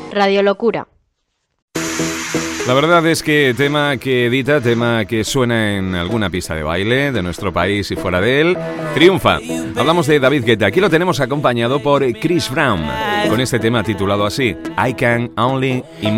Radio Locura. La verdad es que tema que edita, tema que suena en alguna pista de baile de nuestro país y fuera de él, triunfa. Hablamos de David Guetta. Aquí lo tenemos acompañado por Chris Brown, con este tema titulado así, I Can Only Imagine.